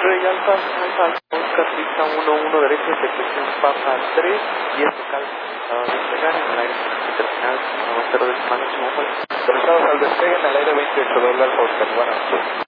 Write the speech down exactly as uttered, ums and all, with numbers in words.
Rey Alfa, Alfa, Oscar, pista uno uno derecha, detección Papa tres, diez local, estado de despegar en el aire terminal, noventa de máximo. Prestados al despegue en el aire veintiocho, doble Alfa Oscar, buenas noches.